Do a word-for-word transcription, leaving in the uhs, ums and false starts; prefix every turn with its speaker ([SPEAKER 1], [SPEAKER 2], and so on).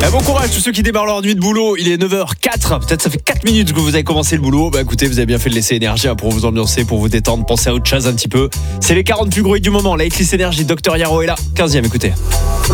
[SPEAKER 1] Eh, bon courage tous ceux qui démarrent leur nuit de boulot. Il est neuf heures quatre. Peut-être ça fait quatre minutes que vous avez commencé le boulot. Bah écoutez, vous avez bien fait de laisser énergie pour vous ambiancer, pour vous détendre, penser à autre chose un petit peu. C'est les quarante plus gros hits du moment. La Hitlist Énergie, Docteur Yaro est là. quinzième, écoutez.